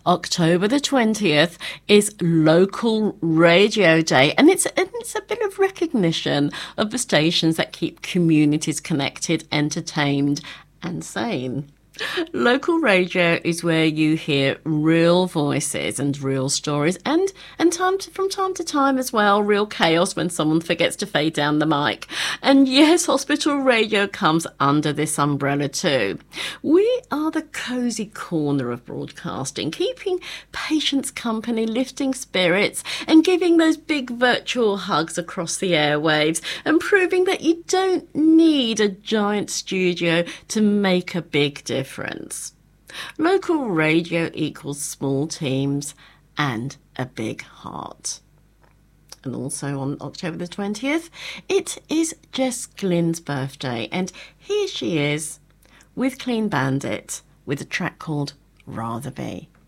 October the 20th is Local Radio Day, and it's a bit of recognition of the stations that keep communities connected, entertained and sane. Local radio is where you hear real voices and real stories, and from time to time as well, real chaos when someone forgets to fade down the mic. And yes, hospital radio comes under this umbrella too. We are the cosy corner of broadcasting, keeping patients company, lifting spirits and giving those big virtual hugs across the airwaves and proving that you don't need a giant studio to make a big difference. Local radio equals small teams and a big heart. And also on October the 20th, it is Jess Glynne's birthday, and here she is with Clean Bandit with a track called Rather Be.